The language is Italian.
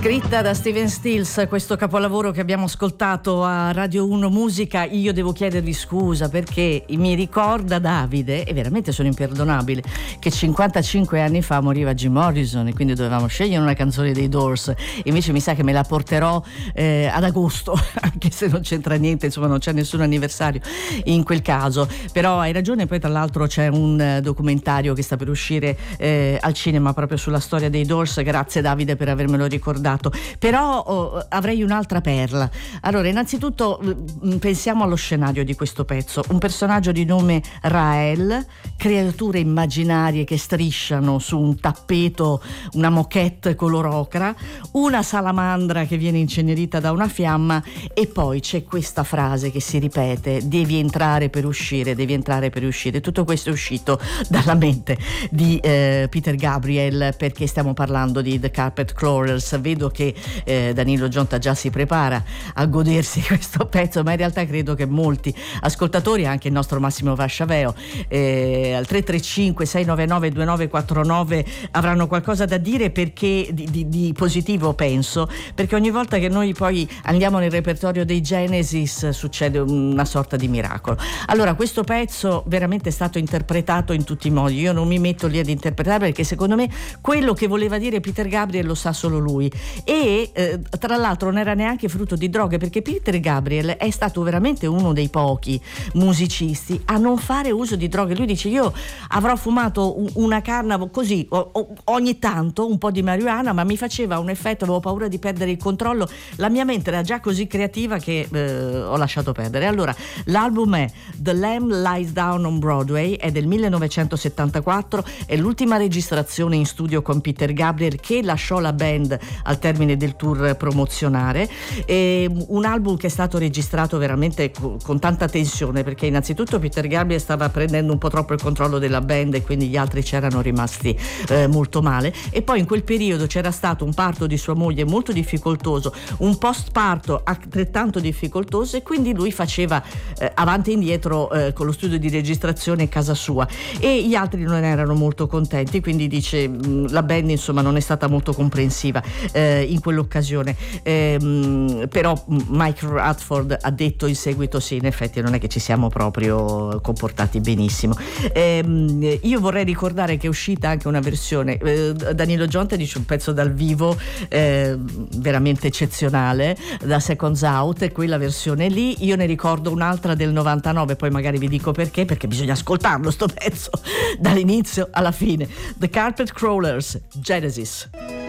Scritta da Steven Stills, questo capolavoro che abbiamo ascoltato a Radio 1 Musica. Io devo chiedervi scusa perché mi ricorda Davide, e veramente sono imperdonabile, che 55 anni fa moriva Jim Morrison e quindi dovevamo scegliere una canzone dei Doors. Invece mi sa che me la porterò ad agosto, anche se non c'entra niente, insomma non c'è nessun anniversario in quel caso. Però hai ragione, poi tra l'altro c'è un documentario che sta per uscire al cinema proprio sulla storia dei Doors. Grazie Davide per avermelo ricordato. Però avrei un'altra perla. Allora, innanzitutto pensiamo allo scenario di questo pezzo. Un personaggio di nome Rael, creature immaginarie che strisciano su un tappeto, una moquette color ocra, una salamandra che viene incenerita da una fiamma, e poi c'è questa frase che si ripete: devi entrare per uscire, devi entrare per uscire. Tutto questo è uscito dalla mente di Peter Gabriel, perché stiamo parlando di The Carpet Crawlers. Vedo che Danilo Gionta già si prepara a godersi questo pezzo, ma in realtà credo che molti ascoltatori, anche il nostro Massimo Vasciaveo, al 335 699 2949 avranno qualcosa da dire, perché di positivo, penso, perché ogni volta che noi poi andiamo nel repertorio dei Genesis succede una sorta di miracolo. Allora, questo pezzo veramente è stato interpretato in tutti i modi. Io non mi metto lì ad interpretare, perché secondo me quello che voleva dire Peter Gabriel lo sa solo lui. E tra l'altro non era neanche frutto di droghe, perché Peter Gabriel è stato veramente uno dei pochi musicisti a non fare uso di droghe. Lui dice: io avrò fumato una canna così ogni tanto, un po' di marijuana, ma mi faceva un effetto, avevo paura di perdere il controllo, la mia mente era già così creativa che ho lasciato perdere. Allora, l'album è The Lamb Lies Down on Broadway, è del 1974, è l'ultima registrazione in studio con Peter Gabriel, che lasciò la band al termine del tour promozionale. Un album che è stato registrato veramente con tanta tensione, perché innanzitutto Peter Gabriel stava prendendo un po' troppo il controllo della band e quindi gli altri c'erano rimasti molto male, e poi in quel periodo c'era stato un parto di sua moglie molto difficoltoso, un postparto altrettanto difficoltoso, e quindi lui faceva avanti e indietro con lo studio di registrazione a casa sua, e gli altri non erano molto contenti, quindi dice la band insomma non è stata molto comprensiva in quell'occasione. Però Mike Radford ha detto in seguito: sì, in effetti non è che ci siamo proprio comportati benissimo. Io vorrei ricordare che è uscita anche una versione, Danilo Gionta dice un pezzo dal vivo veramente eccezionale, da Seconds Out, e quella versione lì. Io ne ricordo un'altra del 99, poi magari vi dico perché bisogna ascoltarlo sto pezzo dall'inizio alla fine. The Carpet Crawlers, Genesis.